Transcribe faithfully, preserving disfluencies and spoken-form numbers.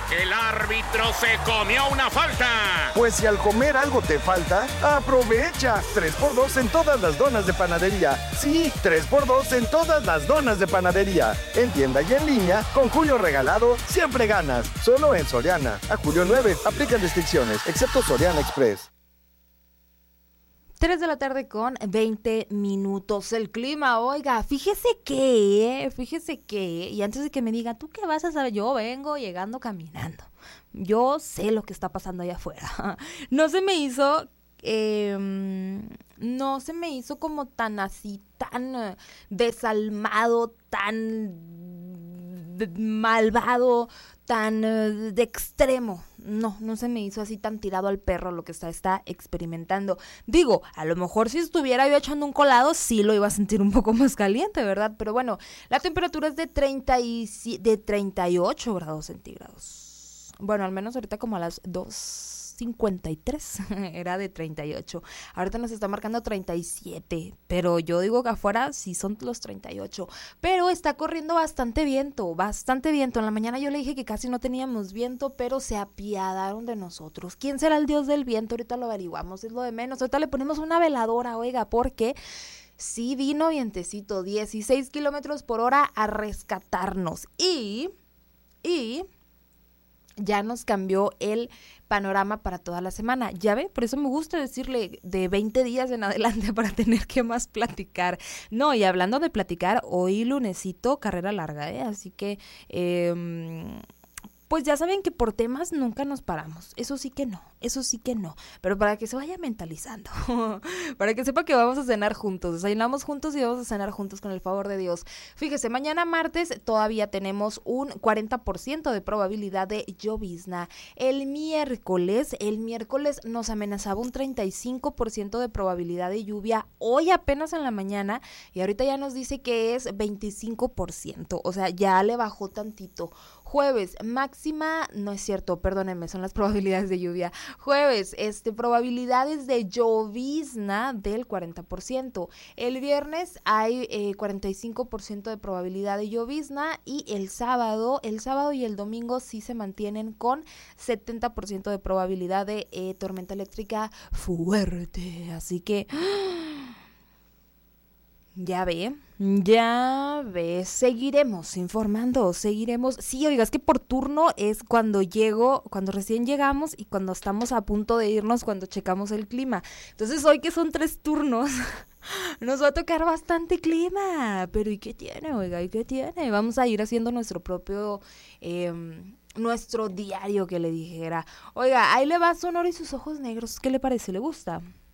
El árbitro se comió una falta. Pues si al comer algo te falta, aprovecha. tres por dos en todas las donas de panadería. Sí, tres por dos en todas las donas de panadería. En tienda y en línea, con Julio Regalado, siempre ganas. Solo en Soriana. A julio nueve, aplican restricciones, excepto Soriana Express. tres de la tarde con veinte minutos. El clima, oiga, fíjese que, ¿eh? fíjese que, y antes de que me diga, ¿tú qué vas a saber? Yo vengo llegando caminando. Yo sé lo que está pasando allá afuera. No se me hizo, eh, no se me hizo como tan así, tan uh, desalmado, tan de, malvado, tan uh, de extremo. No, no se me hizo así tan tirado al perro lo que está, está experimentando. Digo, a lo mejor si estuviera yo echando un colado, sí lo iba a sentir un poco más caliente, ¿verdad? Pero bueno, la temperatura es de treinta y siete, de treinta y ocho grados centígrados. Bueno, al menos ahorita como a las dos cincuenta y tres era de treinta y ocho. Ahorita nos está marcando treinta y siete, pero yo digo que afuera sí son los treinta y ocho. Pero está corriendo bastante viento, bastante viento. En la mañana yo le dije que casi no teníamos viento, pero se apiadaron de nosotros. ¿Quién será el dios del viento? Ahorita lo averiguamos, es lo de menos. Ahorita le ponemos una veladora, oiga, porque sí vino vientecito, dieciséis kilómetros por hora a rescatarnos. Y, y... ya nos cambió el panorama para toda la semana. Ya ve, por eso me gusta decirle de veinte días en adelante para tener que más platicar. No, y hablando de platicar, hoy lunesito, carrera larga, ¿eh? Así que, eh, pues ya saben que por temas nunca nos paramos. Eso sí que no, eso sí que no. Pero para que se vaya mentalizando, para que sepa que vamos a cenar juntos, desayunamos juntos y vamos a cenar juntos con el favor de Dios. Fíjese, mañana martes todavía tenemos un cuarenta por ciento de probabilidad de llovizna. El miércoles, el miércoles nos amenazaba un treinta y cinco por ciento de probabilidad de lluvia hoy apenas en la mañana y ahorita ya nos dice que es veinticinco por ciento, o sea, ya le bajó tantito. Jueves, máxima, no es cierto, perdónenme, son las probabilidades de lluvia. Jueves, este, probabilidades de llovizna del cuarenta por ciento. El viernes hay eh, cuarenta y cinco por ciento de probabilidad de llovizna y el sábado, el sábado y el domingo sí se mantienen con setenta por ciento de probabilidad de eh, tormenta eléctrica fuerte. Así que... Ya ve, ya ve, seguiremos informando, seguiremos, sí, oiga, es que por turno es cuando llego, cuando recién llegamos y cuando estamos a punto de irnos, cuando checamos el clima. Entonces hoy que son tres turnos, nos va a tocar bastante clima, pero ¿y qué tiene, oiga? ¿Y qué tiene? Vamos a ir haciendo nuestro propio... Eh, nuestro diario que le dijera, oiga, ahí le va Sonora y sus ojos negros, ¿qué le parece? ¿Le gusta?